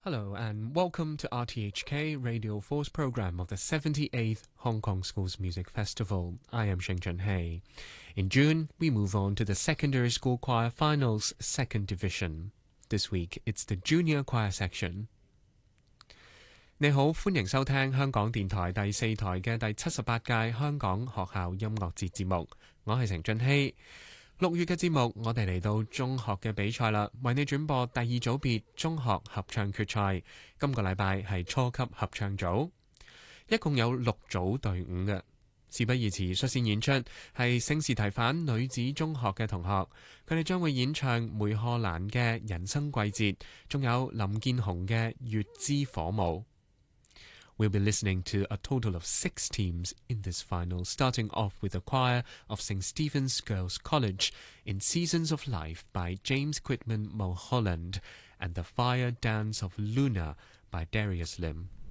Hello and welcome to RTHK Radio 4's program of the 78th Hong Kong Schools Music Festival. I am Sheng Chunhei. In June, we move on to the Secondary School Choir Finals Second Division. This week, it's the Junior Choir Section. 你好，歡迎收聽香港電台第四台嘅第78屆香港學校音樂節節目。我係程俊熙。6月嘅節目，我哋嚟到中學嘅比賽啦，為你轉播第二組別中學合唱決賽。今個禮拜係初級合唱組，一共有6組隊伍嘅。事不宜遲，率先演出係聖士提反女子中學嘅同學，佢哋將會演唱梅荷蘭嘅《人生季節》，仲有林建雄嘅《月之火舞》。We'll be listening to a total of 6 teams in this final, starting off with the choir of St. Stephen's Girls' College in Seasons of Life by James Quitman Mulholland and the Fire Dance of Luna by Darius Lim.